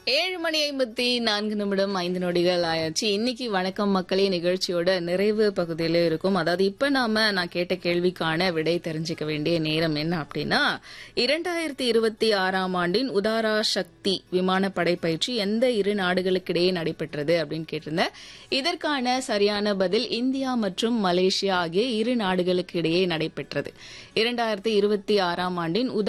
7:54 ஆயாச்சு. இன்னைக்கு வணக்கம் மக்களே நிகழ்ச்சியோட நிறைவு பகுதியில இருக்கும். அதாவது இப்ப நான் கேட்ட கேள்விக்கான விடை தெரிஞ்சுக்க வேண்டிய நேரம் என்ன அப்படின்னா 2026ஆம் ஆண்டின் உதாரா சக்தி விமானப்படை பயிற்சி எந்த இரு நாடுகளுக்கிடையே நடைபெற்றது அப்படின்னு கேட்டிருந்தேன். இதற்கான சரியான பதில் இந்தியா மற்றும் மலேசியா ஆகிய இரு நாடுகளுக்கு இடையே நடைபெற்றது. 2026ஆம் ஆண்டின்